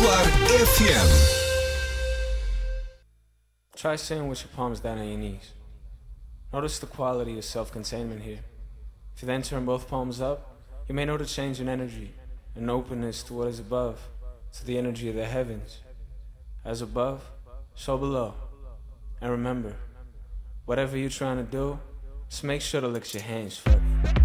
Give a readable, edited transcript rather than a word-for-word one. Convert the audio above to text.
Claro FM. Try sitting with your palms down on your knees. Notice the quality of self-containment here. If you then turn both palms up, you may notice change in energy, an openness to what is above, to the energy of the heavens. As above, so below. And remember, whatever you're trying to do, just make sure to lick your hands first.